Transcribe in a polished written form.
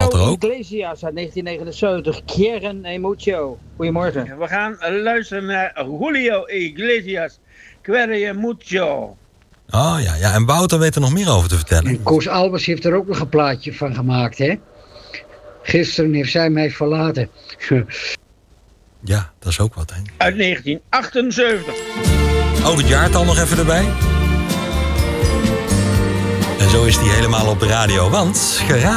er ook. Iglesias uit 1979. Quieren e mucho. Goedemorgen. We gaan luisteren naar Julio Iglesias. Quieren e mucho. Oh ja, en Wouter weet er nog meer over te vertellen. En Koos Albers heeft er ook nog een plaatje van gemaakt, hè? Gisteren heeft zij mij verlaten. Ja, dat is ook wat, hè? Uit 1978. Ook het jaartal nog even erbij. En zo is die helemaal op de radio, want geraden.